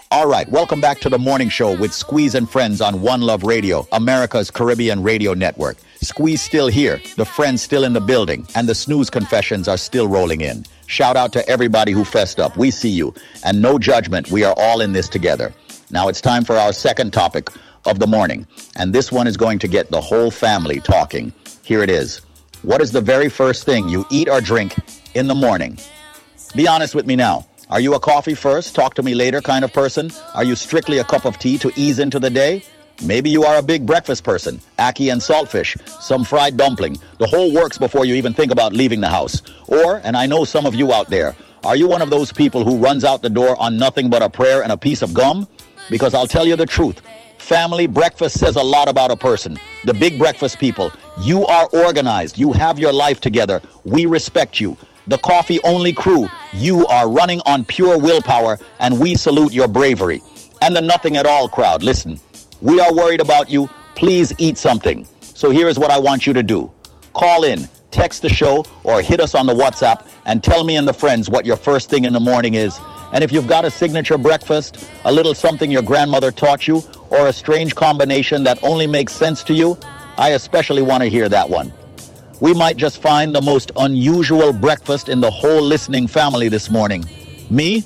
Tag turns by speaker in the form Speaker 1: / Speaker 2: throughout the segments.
Speaker 1: All right, welcome back to the morning show with Squeeze and Friends on One Love Radio, America's Caribbean radio network. Squeeze still here, the Friends still in the building, and the snooze confessions are still rolling in. Shout out to everybody who fessed up. We see you. And no judgment. We are all in this together. Now it's time for our second topic of the morning. And this one is going to get the whole family talking. Here it is. What is the very first thing you eat or drink in the morning? Be honest with me now. Are you a coffee first, talk to me later kind of person? Are you strictly a cup of tea to ease into the day? Maybe you are a big breakfast person, ackee and saltfish, some fried dumpling, the whole works before you even think about leaving the house. Or, and I know some of you out there, are you one of those people who runs out the door on nothing but a prayer and a piece of gum? Because I'll tell you the truth, family breakfast says a lot about a person. The big breakfast people, you are organized, you have your life together, we respect you. The coffee-only crew, you are running on pure willpower, and we salute your bravery. And the nothing-at-all crowd, listen, we are worried about you. Please eat something. So here is what I want you to do. Call in, text the show, or hit us on the WhatsApp, and tell me and the Friends what your first thing in the morning is. And if you've got a signature breakfast, a little something your grandmother taught you, or a strange combination that only makes sense to you, I especially want to hear that one. We might just find the most unusual breakfast in the whole listening family this morning. Me?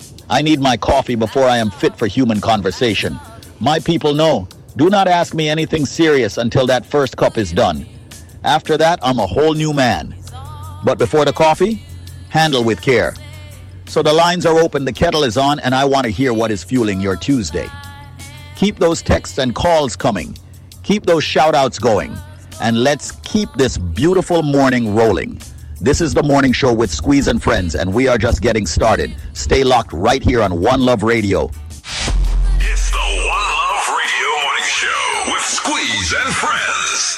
Speaker 1: I need my coffee before I am fit for human conversation. My people know, do not ask me anything serious until that first cup is done. After that, I'm a whole new man. But before the coffee, handle with care. So the lines are open, the kettle is on, and I want to hear what is fueling your Tuesday. Keep those texts and calls coming. Keep those shout-outs going. And let's keep this beautiful morning rolling. This is the morning show with Squeeze and Friends, and we are just getting started. Stay locked right here on One Love Radio.
Speaker 2: It's the One Love Radio morning show with Squeeze and Friends.